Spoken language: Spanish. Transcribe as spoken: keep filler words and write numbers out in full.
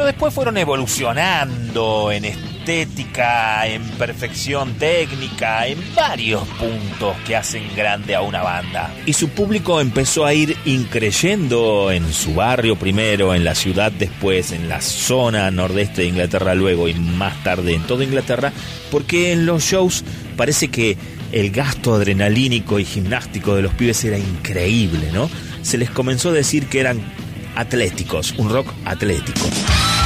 después fueron evolucionando en estética, en perfección técnica, en varios puntos que hacen grande a una banda. Y su público empezó a ir increyendo en su barrio primero, en la ciudad después, en la zona nordeste de Inglaterra luego y más tarde en toda Inglaterra, porque en los shows parece que el gasto adrenalínico y gimnástico de los pibes era increíble, ¿no? Se les comenzó a decir que eran atléticos, un rock atlético.